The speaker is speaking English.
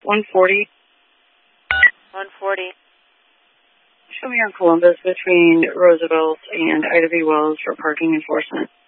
140. 140. Show me on Columbus between Roosevelt and Ida B. Wells for parking enforcement.